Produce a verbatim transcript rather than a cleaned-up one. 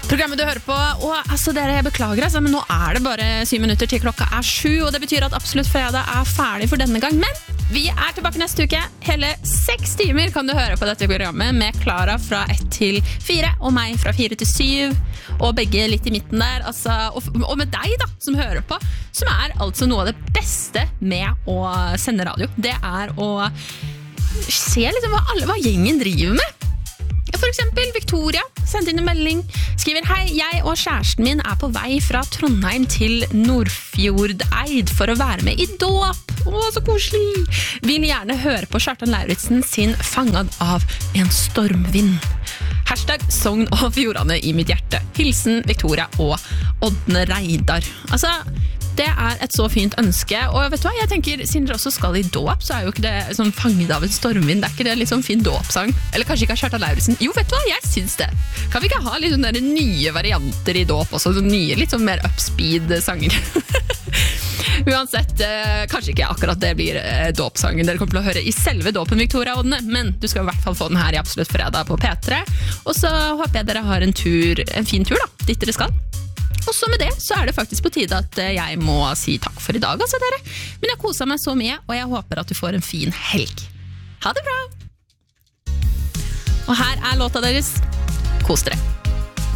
Programmet du hører på, og altså dere, jeg beklager altså, men nå er det bare syv minutter til klokka er sju, og det betyr at Absolutt Fredag er ferdig for denne gang, men vi er tilbake neste uke. Hele seks timer kan du høre på dette programmet med Clara fra ett til fire, og meg fra fire til syv, og begge litt i midten der, altså, og, og med deg da, som hører på, som er altså noe av det beste med å sende radio. Det er å se liksom hva, alle, hva gjengen driver med. For eksempel Victoria sendte inn en melding, skriver: Hei, jeg og kjæresten min er på vei fra Trondheim til Nordfjordeid for å være med i dåp. Å, så koselig! Vil gjerne høre på Kjartan Lauritzen sin Fanget av en stormvind. Hashtag Sogn og Fjordane i mitt hjerte. Hilsen Victoria og Ådne Reidar. Altså, det er et så fint ønske, og vet du hva, jeg tenker, siden dere også skal i dåp, så er jo ikke det sånn Fanget av en stormvind, det er ikke det litt sånn fin dåpsang? Eller kanskje ikke av Kjartan Lauritzen? Jo, vet du hva, jeg syns det. Kan vi ikke ha litt sånne nye varianter i dåp også, sånn nye, litt sånn mer upspeed sanger? Uansett, eh, kanskje ikke akkurat det blir eh, dåpsangen dere kommer til å høre i selve dåpen, Victoria Ådne, men du skal i hvert fall få den her i Absolutt Fredag på P tre, og så håper jeg dere har en tur, en fin tur da, dit dere skal. Og så med det, så er det faktisk på tide at jeg må si takk for i dag, altså dere. Men jeg koset meg så mye, og jeg håper at du får en fin helg. Ha det bra! Og her er låta deres. Kos dere.